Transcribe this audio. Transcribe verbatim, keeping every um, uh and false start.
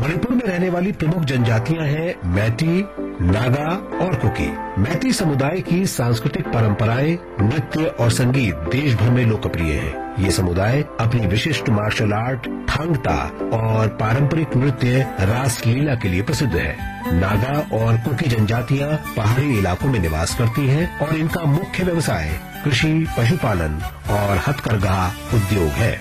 मणिपुर में रहने वाली प्रमुख जनजातियां हैं मैती, नागा और कुकी। मैती समुदाय की सांस्कृतिक परंपराएं, नृत्य और संगीत देश भर में लोकप्रिय है। ये समुदाय अपनी विशिष्ट मार्शल आर्ट, थांगता और पारंपरिक नृत्य रास लीला के लिए प्रसिद्ध है। नागा और कुकी जनजातियां पहाड़ी इलाकों में निवास करती हैं और इनका मुख्य व्यवसाय कृषि, पशुपालन और हथकरघा उद्योग है।